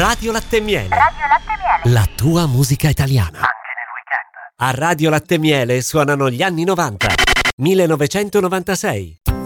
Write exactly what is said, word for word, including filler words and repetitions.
Radio Latte e Miele. Radio Latte e Miele. La tua musica italiana. Anche nel weekend. A Radio Latte e Miele suonano gli anni novanta. millenovecentonovantasei.